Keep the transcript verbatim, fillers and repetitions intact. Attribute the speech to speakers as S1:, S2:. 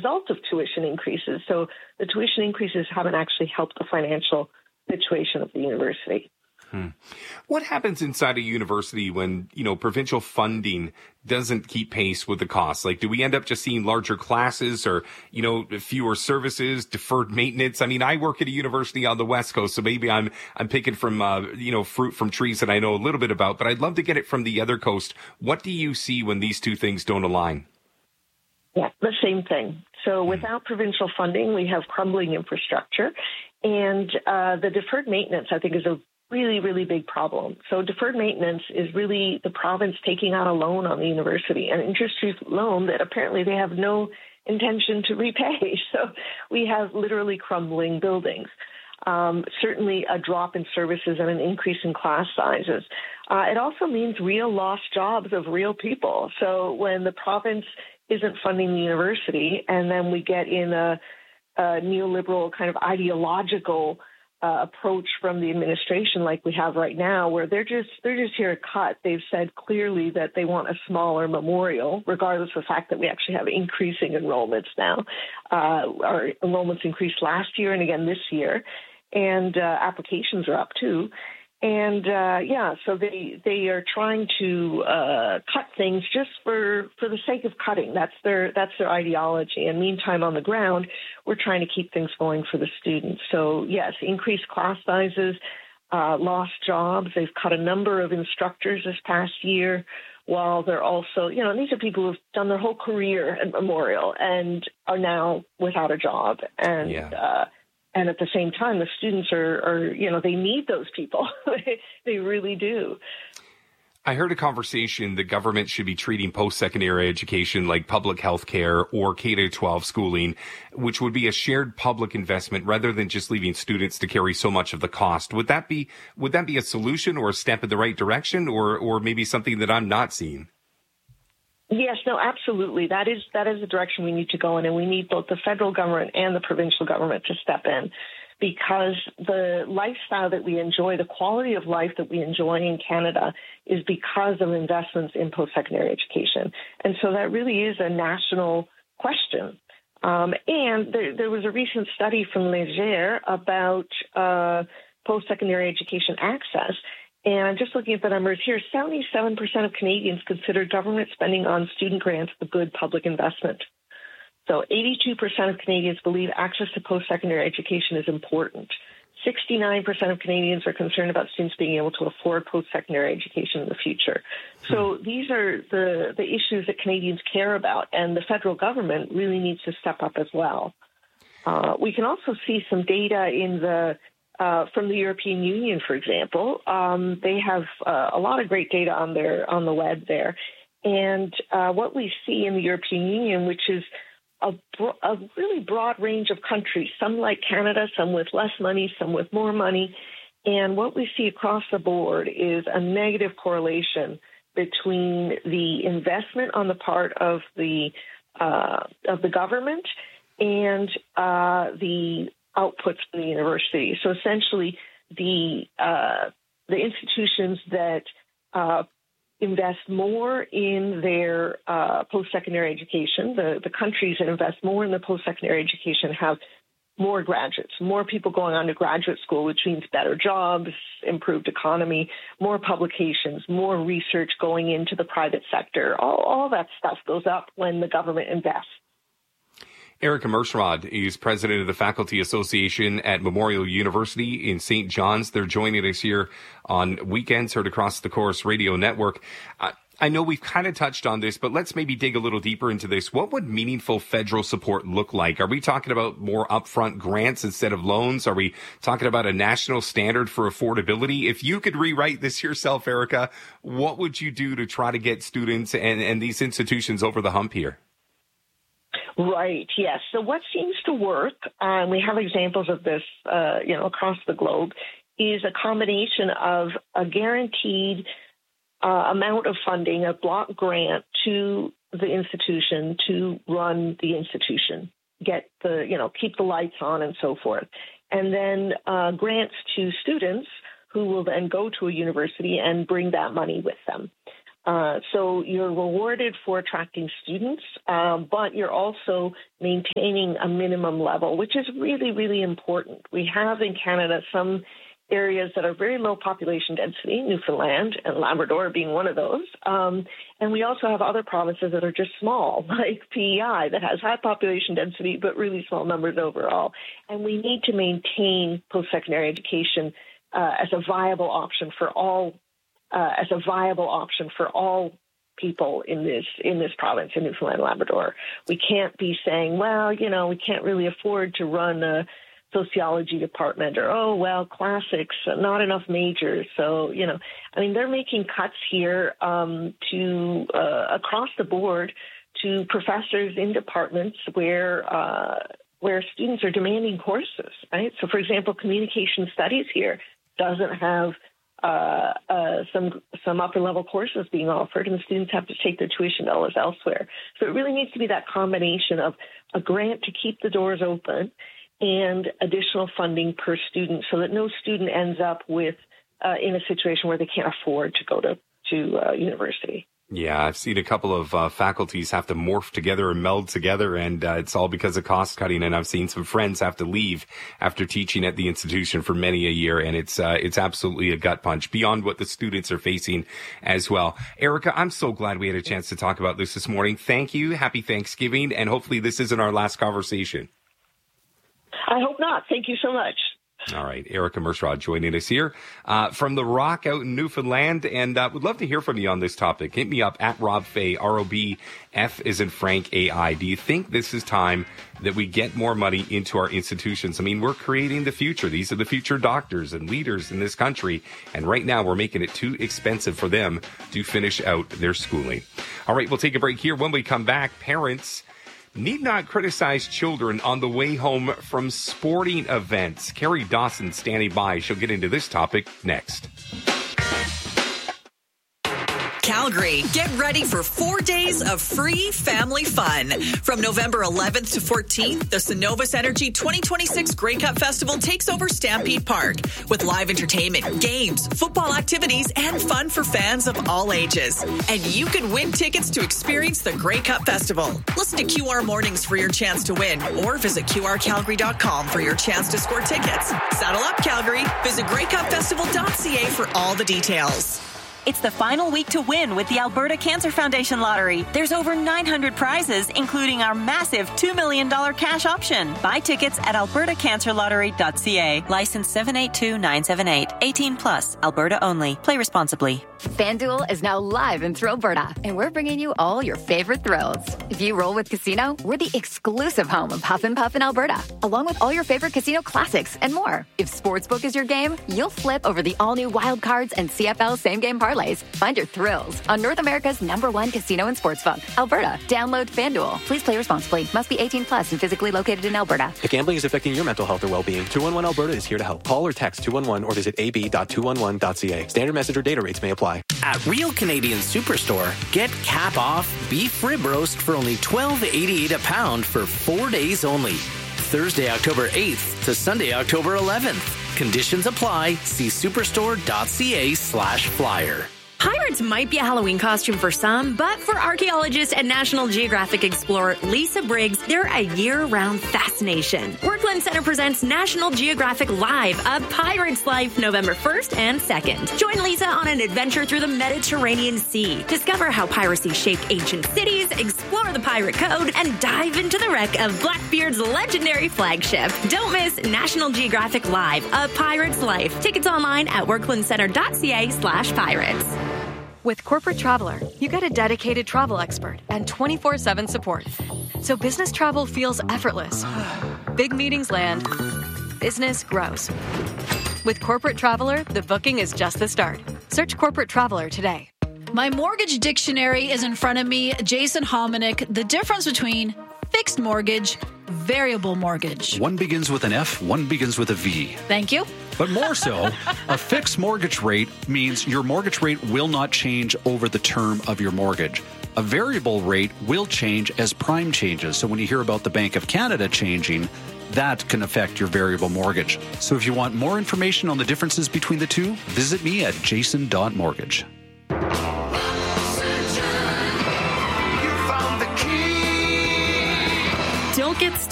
S1: result of tuition increases. So the tuition increases haven't actually helped the financial situation of the university.
S2: Hmm. What happens inside a university when, you know, provincial funding doesn't keep pace with the costs? Like, do we end up just seeing larger classes or, you know, fewer services, deferred maintenance? I mean, I work at a university on the West Coast, so maybe I'm, I'm picking from, uh, you know, fruit from trees that I know a little bit about, but I'd love to get it from the other coast. What do you see when these two things don't align?
S1: Yeah, the same thing. So without provincial funding, we have crumbling infrastructure. And uh, the deferred maintenance, I think, is a really, really big problem. So deferred maintenance is really the province taking out a loan on the university, an interest-free loan that apparently they have no intention to repay. So we have literally crumbling buildings. Um, certainly a drop in services and an increase in class sizes. Uh, it also means real lost jobs of real people. So when the province isn't funding the university and then we get in a, a neoliberal kind of ideological Uh, approach from the administration like we have right now, where they're just they're just here to cut. They've said clearly that they want a smaller memorial, regardless of the fact that we actually have increasing enrollments now. Uh, our enrollments increased last year and again this year, and uh, applications are up too. And uh, yeah, so they they are trying to uh, cut things just for, for the sake of cutting. That's their that's their ideology. And meantime, on the ground, we're trying to keep things going for the students. So yes, increased class sizes, uh, lost jobs. They've cut a number of instructors this past year. While they're also, you know, these are people who've done their whole career at Memorial and are now without a job. And
S2: yeah.
S1: uh, And at the same time, the students are, are you know, they need those people. They really do.
S2: I heard a conversation the government should be treating post-secondary education like public health care or K to twelve schooling, which would be a shared public investment rather than just leaving students to carry so much of the cost. Would that be would that be a solution or a step in the right direction, or or maybe something that I'm not seeing?
S1: Yes, no, absolutely. That is that is the direction we need to go in, and we need both the federal government and the provincial government to step in, because the lifestyle that we enjoy, the quality of life that we enjoy in Canada is because of investments in post-secondary education. And so that really is a national question. Um, and there, there was a recent study from Léger about uh, post-secondary education access. And I'm just looking at the numbers here. seventy-seven percent of Canadians consider government spending on student grants a good public investment. So eighty-two percent of Canadians believe access to post-secondary education is important. sixty-nine percent of Canadians are concerned about students being able to afford post-secondary education in the future. So these are the, the issues that Canadians care about, and the federal government really needs to step up as well. Uh, we can also see some data in the Uh, from the European Union, for example. Um, they have uh, a lot of great data on their on the web there. And uh, what we see in the European Union, which is a, bro- a really broad range of countries, some like Canada, some with less money, some with more money. And what we see across the board is a negative correlation between the investment on the part of the uh, of the government and uh, the outputs from the university. So essentially, the uh, the institutions that uh, invest more in their uh, post-secondary education, the, the countries that invest more in the post-secondary education have more graduates, more people going on to graduate school, which means better jobs, improved economy, more publications, more research going into the private sector. All, all that stuff goes up when the government invests.
S2: Erica Mersrod is president of the Faculty Association at Memorial University in Saint John's. They're joining us here on weekends, heard across the Chorus Radio Network. Uh, I know we've kind of touched on this, but let's maybe dig a little deeper into this. What would meaningful federal support look like? Are we talking about more upfront grants instead of loans? Are we talking about a national standard for affordability? If you could rewrite this yourself, Erica, what would you do to try to get students and, and these institutions over the hump here?
S1: Right, yes. So what seems to work, and we have examples of this, uh, you know, across the globe, is a combination of a guaranteed uh, amount of funding, a block grant to the institution to run the institution, get the, you know, keep the lights on and so forth. And then uh, grants to students who will then go to a university and bring that money with them. Uh, so you're rewarded for attracting students, um, but you're also maintaining a minimum level, which is really, really important. We have in Canada some areas that are very low population density, Newfoundland and Labrador being one of those. Um, and we also have other provinces that are just small, like P E I, that has high population density, but really small numbers overall. And we need to maintain post-secondary education uh, as a viable option for all, uh, as a viable option for all people in this in this province, in Newfoundland and Labrador. We can't be saying, well, you know, we can't really afford to run a sociology department, or, oh, well, classics, not enough majors. So, you know, I mean, they're making cuts here um, to uh, across the board to professors in departments where uh, where students are demanding courses, right? So, for example, communication studies here doesn't have uh, uh, some some upper level courses being offered, and the students have to take their tuition dollars elsewhere. So it really needs to be that combination of a grant to keep the doors open and additional funding per student, so that no student ends up with uh, in a situation where they can't afford to go to to uh, university.
S2: Yeah, I've seen a couple of uh, faculties have to morph together and meld together, and uh, it's all because of cost cutting. And I've seen some friends have to leave after teaching at the institution for many a year, and it's uh, it's absolutely a gut punch beyond what the students are facing as well. Erica, I'm so glad we had a chance to talk about this this morning. Thank you. Happy Thanksgiving, and hopefully this isn't our last conversation.
S1: I hope not. Thank you so much.
S2: All right. Erica Mersrod joining us here uh, from the Rock out in Newfoundland. And uh, would love to hear from you on this topic. Hit me up at Rob Fay, R O B F as in Frank A I. Do you think this is time that we get more money into our institutions? I mean, we're creating the future. These are the future doctors and leaders in this country. And right now we're making it too expensive for them to finish out their schooling. All right. We'll take a break here. When we come back, parents need not criticize children on the way home from sporting events. Carrie Dawson standing by. She'll get into this topic next.
S3: Calgary, get ready for four days of free family fun. From November eleventh to fourteenth, the Cenovus Energy twenty twenty-six Grey Cup Festival takes over Stampede Park with live entertainment, games, football activities, and fun for fans of all ages. And you can win tickets to experience the Grey Cup Festival. Listen to Q R Mornings for your chance to win, or visit Q R Calgary dot com for your chance to score tickets. Saddle up, Calgary. Visit Grey Cup Festival dot C A for all the details.
S4: It's the final week to win with the Alberta Cancer Foundation Lottery. There's over nine hundred prizes, including our massive two million dollars cash option. Buy tickets at Alberta Cancer Lottery dot C A. License seven eight two nine seven eight. eighteen plus. Alberta only. Play responsibly.
S5: FanDuel is now live in Thrillberta, and we're bringing you all your favorite thrills. If you roll with Casino, we're the exclusive home of Huff and Puff in Alberta, along with all your favorite casino classics and more. If Sportsbook is your game, you'll flip over the all-new Wild Cards and C F L same-game parlays. Find your thrills on North America's number one casino and sportsbook, Alberta. Download FanDuel. Please play responsibly. Must be eighteen plus and physically located in Alberta.
S6: If gambling is affecting your mental health or well-being, two one one Alberta is here to help. Call or text two one one or visit a b dot two one one dot c a. Standard message or data rates may apply.
S7: At Real Canadian Superstore, get cap off beef rib roast for only twelve eighty-eight a pound for four days only. Thursday, October eighth to Sunday, October eleventh. Conditions apply. See superstore dot c a slash flyer.
S8: Pirates might be a Halloween costume for some, but for archaeologist and National Geographic explorer Lisa Briggs, they're a year-round fascination. Workland Center presents National Geographic Live, A Pirate's Life, November first and second. Join Lisa on an adventure through the Mediterranean Sea. Discover how piracy shaped ancient cities, explore the pirate code, and dive into the wreck of Blackbeard's legendary flagship. Don't miss National Geographic Live, A Pirate's Life. Tickets online at workland center dot c a slash pirates.
S9: With Corporate Traveler, you get a dedicated travel expert and twenty-four seven support. So business travel feels effortless. Big meetings land. Business grows. With Corporate Traveler, the booking is just the start. Search Corporate Traveler today.
S10: My mortgage dictionary is in front of me. Jason Hominick, the difference between fixed mortgage, variable mortgage.
S11: One begins with an F, one begins with a V.
S10: Thank you.
S11: But more so, a fixed mortgage rate means your mortgage rate will not change over the term of your mortgage. A variable rate will change as prime changes. So when you hear about the Bank of Canada changing, that can affect your variable mortgage. So if you want more information on the differences between the two, visit me at jason dot mortgage.
S8: get started.